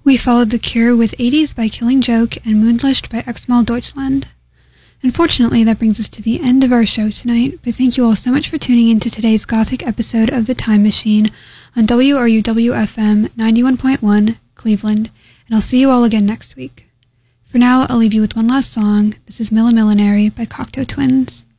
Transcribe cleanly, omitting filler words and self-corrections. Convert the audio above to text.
We followed The Cure with 80s by Killing Joke and Moonlicht by Exmal Deutschland. Unfortunately, that brings us to the end of our show tonight, but thank you all so much for tuning in to today's Gothic episode of The Time Machine on WRUW-FM 91.1 Cleveland, and I'll see you all again next week. For now, I'll leave you with one last song. This is Millinary by Cocteau Twins.